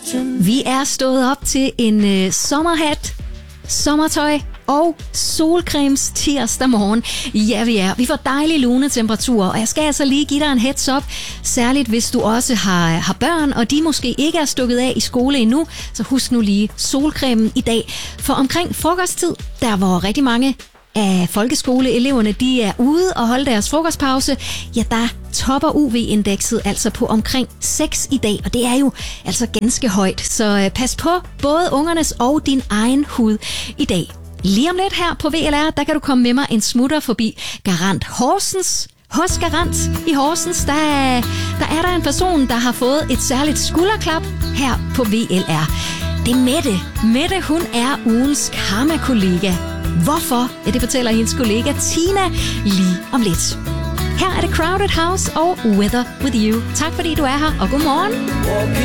Vi er stået op til en sommerhat, sommertøj og solcremes tirsdag morgen. Ja, vi er. Vi får dejlige lune temperaturer, og jeg skal altså lige give dig en heads up. Særligt hvis du også har børn, og de måske ikke er stukket af i skole endnu, så husk nu lige solcremen i dag. For omkring frokosttid, der hvor rigtig mange af folkeskoleeleverne de er ude og holde deres frokostpause, ja, der topper UV-indekset altså på omkring 6 i dag, og det er jo altså ganske højt. Så pas på både ungernes og din egen hud i dag. Lige om lidt her på VLR, der kan du komme med mig en smutter forbi Garant Horsens. Hos Garant i Horsens, der er der en person, der har fået et særligt skulderklap her på VLR. Det er Mette. Mette, hun er ugens karma-kollega. Hvorfor? Ja, det fortæller hendes kollega Tina lige om lidt. Her er det Crowded House og Weather With You. Tak fordi du er her, og godmorgen.